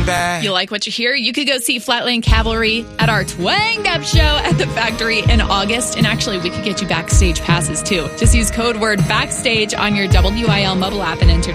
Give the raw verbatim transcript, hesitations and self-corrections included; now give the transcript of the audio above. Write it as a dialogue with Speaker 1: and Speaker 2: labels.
Speaker 1: back.
Speaker 2: You like what you hear? You could go see Flatland Cavalry at our Twanged Up show at the Factory in August. And actually, we could get you backstage passes too. Just use code word backstage on your W I L mobile app and enter